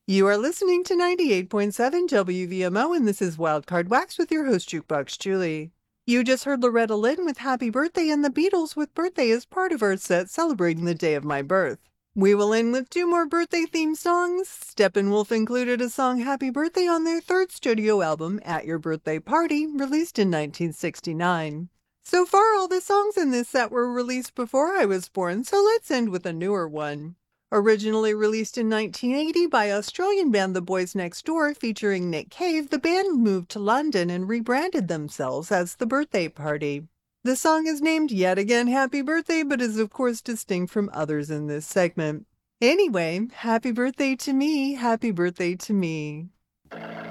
You are listening to 98.7 WVMO, and this is Wildcard Wax with your host, Jukebox Julie. You just heard Loretta Lynn with Happy Birthday and the Beatles with Birthday as part of our set celebrating the day of my birth. We will end with two more birthday-themed songs. Steppenwolf included a song Happy Birthday on their third studio album, At Your Birthday Party, released in 1969. So far, all the songs in this set were released before I was born, so let's end with a newer one. Originally released in 1980 by Australian band The Boys Next Door featuring Nick Cave, the band moved to London and rebranded themselves as The Birthday Party. The song is named yet again Happy Birthday, but is of course distinct from others in this segment. Anyway, happy birthday to me, happy birthday to me.